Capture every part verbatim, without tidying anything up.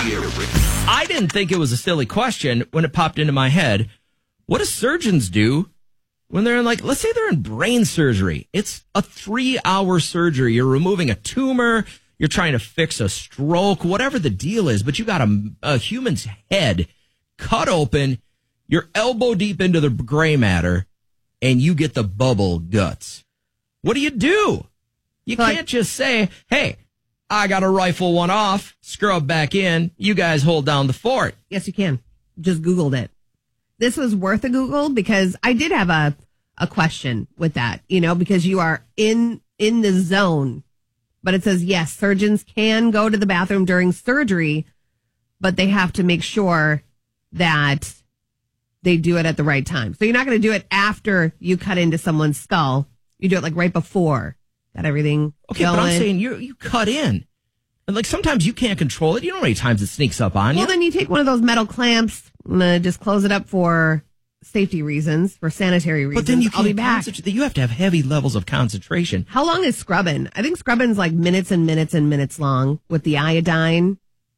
I didn't think it was a silly question when it popped into my head. What do surgeons do when they're in, like, let's say they're in brain surgery? It's a three-hour surgery. You're removing a tumor. You're trying to fix a stroke, whatever the deal is. But you got a, a human's head cut open. You're elbow deep into the gray matter, and you get the bubble guts. What do you do? You like, can't just say, hey, I got to rifle one off, scrub back in. You guys hold down the fort. Yes, you can. Just Googled it. This was worth a Google because I did have a, a question with that, you know, because you are in, in the zone. But it says, yes, surgeons can go to the bathroom during surgery, but they have to make sure that they do it at the right time. So you're not going to do it after you cut into someone's skull. You do it like right before. Got everything Okay, going. but I'm saying you you cut in. And like sometimes you can't control it. You know how many times it sneaks up on you? Well, then you take one of those metal clamps and uh, just close it up for safety reasons, for sanitary reasons. But then you I'll be can't back. concentrate. You have to have heavy levels of concentration. How long is scrubbing? I think scrubbing's like minutes and minutes and minutes long with the iodine.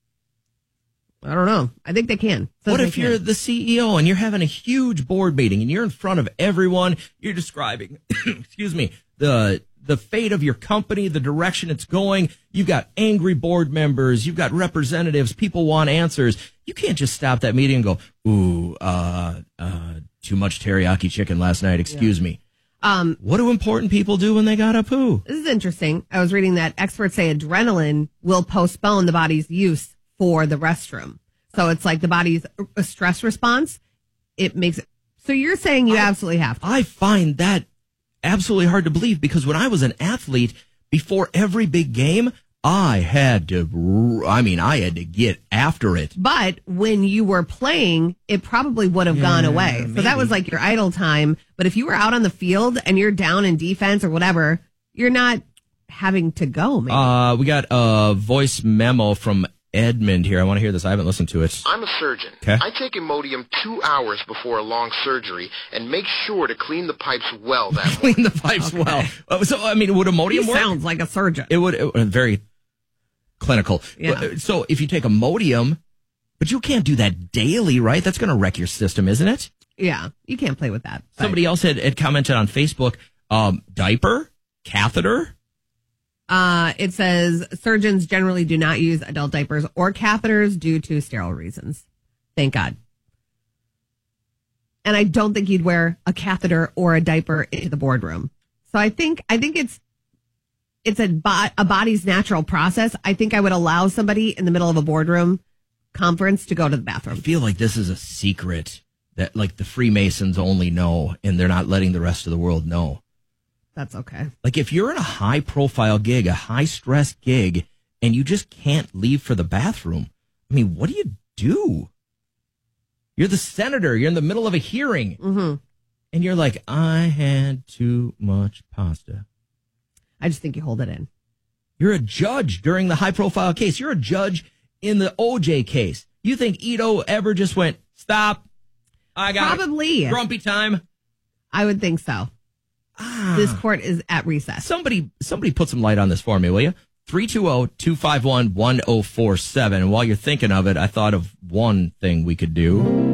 I don't know. I think they can. Says What they if you're can. the C E O and you're having a huge board meeting and you're in front of everyone? You're describing, excuse me, the the fate of your company, the direction it's going. You've got angry board members. You've got representatives. People want answers. You can't just stop that meeting and go, ooh, uh, uh, too much teriyaki chicken last night. Excuse yeah. me. Um, what do important people do when they got to poo? This is interesting. I was reading that experts say adrenaline will postpone the body's use for the restroom. So it's like the body's a stress response. It makes it. So you're saying you I, absolutely have to. I find that absolutely hard to believe because when I was an athlete, before every big game, I had to, I mean, I had to get after it. But when you were playing, it probably would have yeah, gone away. Maybe. So that was like your idle time. But if you were out on the field and you're down in defense or whatever, you're not having to go, maybe. Uh, we got a voice memo from Edmund here. I want to hear this. I haven't listened to it. I'm a surgeon. Okay. I take Imodium two hours before a long surgery and make sure to clean the pipes well that Clean the pipes okay. well. Uh, so, I mean, would Imodium he work? Sounds like a surgeon. It would, it would very clinical. Yeah. So if you take Imodium, but you can't do that daily, right? That's going to wreck your system, isn't it? Yeah. You can't play with that. But. Somebody else had, had commented on Facebook, um, diaper, catheter. Uh, it says surgeons generally do not use adult diapers or catheters due to sterile reasons. Thank God. And I don't think you'd wear a catheter or a diaper into the boardroom. So I think, I think it's, it's a, bo- a body's natural process. I think I would allow somebody in the middle of a boardroom conference to go to the bathroom. I feel like this is a secret that like the Freemasons only know and they're not letting the rest of the world know. That's okay. Like if you're in a high profile gig, a high stress gig, and you just can't leave for the bathroom, I mean, what do you do? You're the senator. You're in the middle of a hearing. Mm-hmm. And you're like, I had too much pasta. I just think you hold it in. You're a judge during the high profile case. You're a judge in the O J case. You think Ito ever just went, stop, I got Probably. grumpy time? I would think so. Ah, this court is at recess. Somebody somebody put some light on this for me, will you? three two zero, two five one, one zero four seven. And while you're thinking of it, I thought of one thing we could do.